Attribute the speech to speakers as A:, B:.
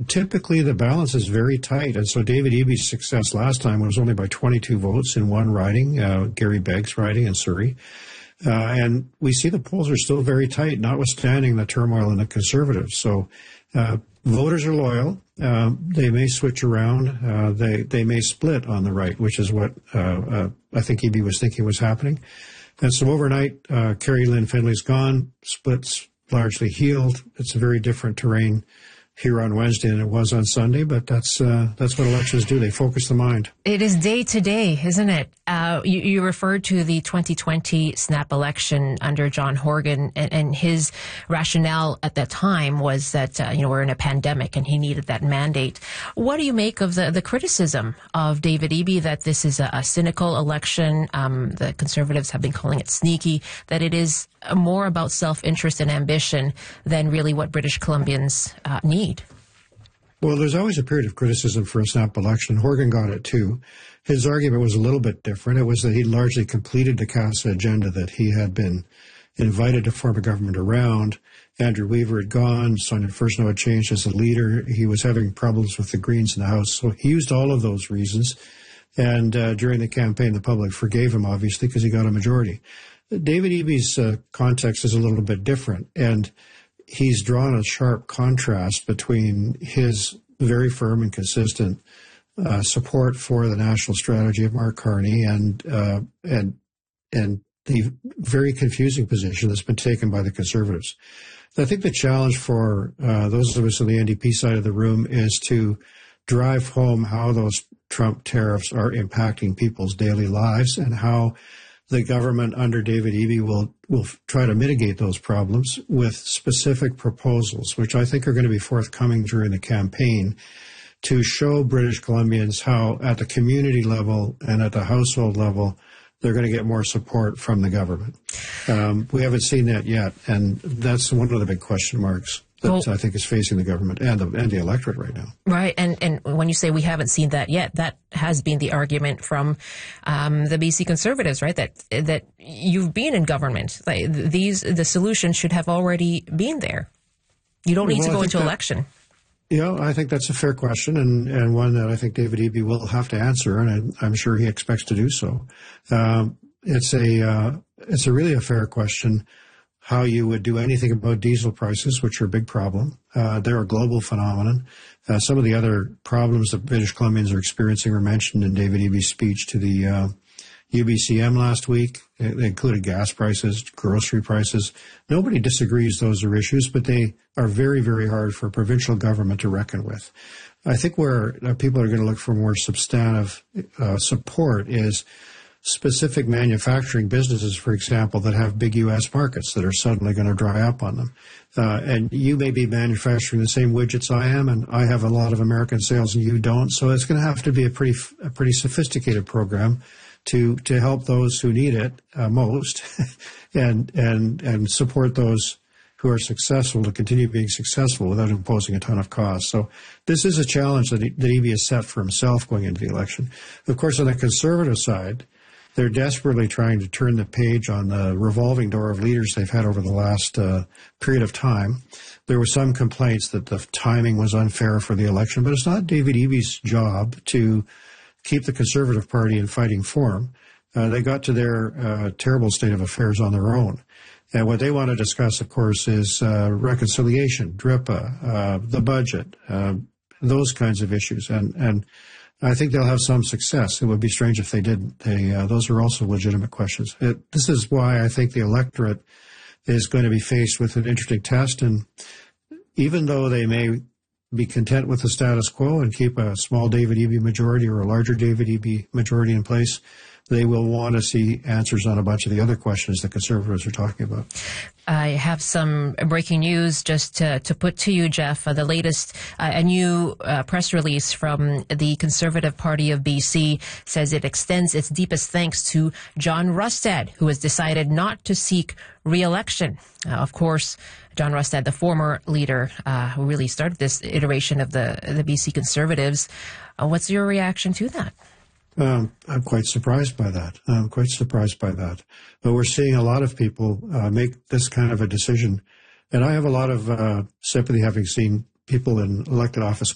A: typically the balance is very tight. And so David Eby's success last time was only by 22 votes in one riding, Gary Begg's riding in Surrey. And we see the polls are still very tight, notwithstanding the turmoil in the Conservatives. So voters are loyal. They may switch around. They may split on the right, which is what I think Eby was thinking was happening. And so overnight, Kerry Lynn Findlay's gone, splits largely healed. It's a very different terrain here on Wednesday than it was on Sunday, but that's what elections do. They focus the mind.
B: It is day to day, isn't it? You referred to the 2020 snap election under John Horgan, and his rationale at that time was that, we're in a pandemic and he needed that mandate. What do you make of the criticism of David Eby that this is a cynical election? The Conservatives have been calling it sneaky, that it is more about self-interest and ambition than really what British Columbians need.
A: Well, there's always a period of criticism for a snap election. Horgan got it too. His argument was a little bit different. It was that he largely completed the CASA agenda that he had been invited to form a government around. Andrew Weaver had gone. Sonia Furstenau had changed as a leader. He was having problems with the Greens in the House. So he used all of those reasons. And during the campaign, the public forgave him, obviously, because he got a majority. David Eby's context is a little bit different. And he's drawn a sharp contrast between his very firm and consistent support for the national strategy of Mark Carney and the very confusing position that's been taken by the Conservatives. I think the challenge for those of us on the NDP side of the room is to drive home how those Trump tariffs are impacting people's daily lives and how the government under David Eby will try to mitigate those problems with specific proposals, which I think are going to be forthcoming during the campaign, to show British Columbians how at the community level and at the household level, they're going to get more support from the government. We haven't seen that yet, and that's one of the big question marks that I think is facing the government and the electorate right now.
B: Right, and when you say we haven't seen that yet, that has been the argument from the BC Conservatives, right? That you've been in government. Like the solution should have already been there. You don't need to go into election.
A: Yeah, I think that's a fair question, and one that I think David Eby will have to answer, and I'm sure he expects to do so. It's really a fair question, how you would do anything about diesel prices, which are a big problem. They're a global phenomenon. Some of the other problems that British Columbians are experiencing were mentioned in David Eby's speech to the UBCM last week. They included gas prices, grocery prices. Nobody disagrees those are issues, but they are very, very hard for a provincial government to reckon with. I think where people are going to look for more substantive support is specific manufacturing businesses, for example, that have big U.S. markets that are suddenly going to dry up on them. And you may be manufacturing the same widgets I am, and I have a lot of American sales and you don't. So it's going to have to be a pretty sophisticated program to help those who need it most and support those who are successful to continue being successful without imposing a ton of costs. So this is a challenge that Eby has set for himself going into the election. Of course, on the Conservative side, they're desperately trying to turn the page on the revolving door of leaders they've had over the last period of time. There were some complaints that the timing was unfair for the election, but it's not David Eby's job to keep the Conservative Party in fighting form. They got to their terrible state of affairs on their own. And what they want to discuss, of course, is reconciliation, DRIPA, the budget, those kinds of issues. And I think they'll have some success. It would be strange if they didn't. Those are also legitimate questions. This is why I think the electorate is going to be faced with an interesting test. And even though they may be content with the status quo and keep a small David Eby majority or a larger David Eby majority in place, they will want to see answers on a bunch of the other questions the Conservatives are talking about.
B: I have some breaking news just to put to you, Jeff. The latest, a new press release from the Conservative Party of BC says it extends its deepest thanks to John Rustad, who has decided not to seek re-election. Of course, John Rustad, the former leader who really started this iteration of the BC Conservatives. What's your reaction to that?
A: I'm quite surprised by that. But we're seeing a lot of people make this kind of a decision. And I have a lot of sympathy having seen people in elected office